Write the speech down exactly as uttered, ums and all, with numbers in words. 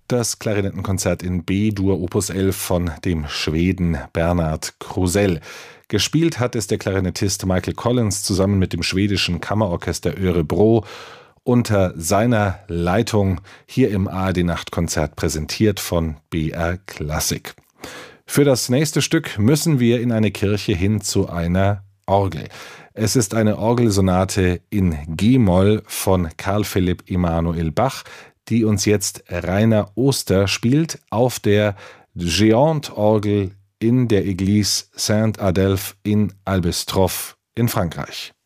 das Klarinettenkonzert in B-Dur Opus elf von dem Schweden Bernard Krusell. Gespielt hat es der Klarinettist Michael Collins zusammen mit dem schwedischen Kammerorchester Örebro unter seiner Leitung hier im A R D-Nachtkonzert, präsentiert von B R Klassik. Für das nächste Stück müssen wir in eine Kirche hin zu einer Orgel. Es ist eine Orgelsonate in G-Moll von Carl Philipp Emanuel Bach, die uns jetzt Rainer Oster spielt auf der Géant-Orgel in der Église Saint-Adelphe in Albestroff in Frankreich.